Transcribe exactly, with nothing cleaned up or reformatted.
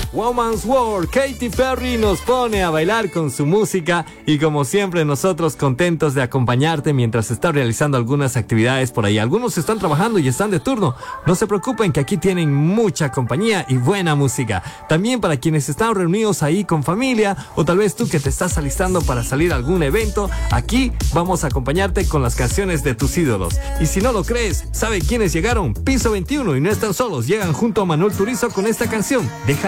Woman's World. Katy Perry nos pone a bailar con su música y como siempre nosotros contentos de acompañarte mientras estás realizando algunas actividades por ahí. Algunos están trabajando y están de turno. No se preocupen que aquí tienen mucha compañía y buena música. También para quienes están reunidos ahí con familia o tal vez tú que te estás alistando para salir a algún evento, aquí vamos a acompañarte con las canciones de tus ídolos. Y si no lo crees, ¿sabe quiénes llegaron? Piso veintiuno y no están solos. Llegan junto a Manuel Turizo con esta canción. Deja